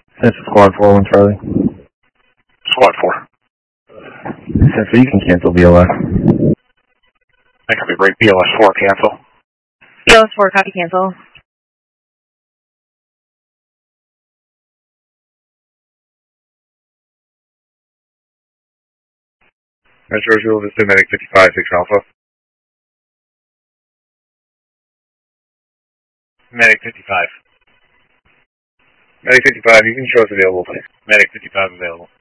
This is Squad 4, 1 Charlie. Squad 4. Sensor, you can cancel BLS. That could be great. BLS 4, cancel. BLS 4, copy, cancel. Metro Visual, this is Medic 55, 6 Alpha. Medic 55. Medic 55, you can show us available, please. Medic 55 available.